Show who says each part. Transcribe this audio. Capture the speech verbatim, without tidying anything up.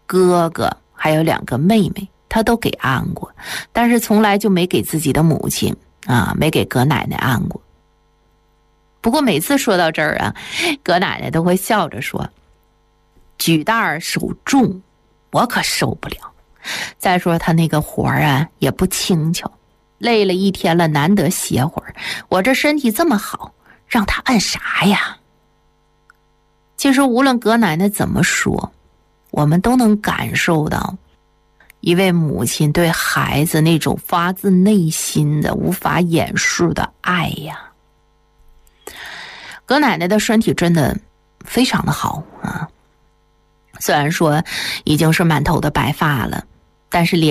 Speaker 1: 哥哥还有两个妹妹，他都给安过，但是从来就没给自己的母亲啊，没给葛奶奶安过。不过每次说到这儿啊，葛奶奶都会笑着说，举担手重，我可受不了。再说他那个活儿啊也不轻巧，累了一天了，难得歇会儿，我这身体这么好，让他按啥呀？其实无论葛奶奶怎么说，我们都能感受到一位母亲对孩子那种发自内心的无法掩饰的爱呀。葛奶奶的身体真的非常的好啊，虽然说已经是满头的白发了，但是脸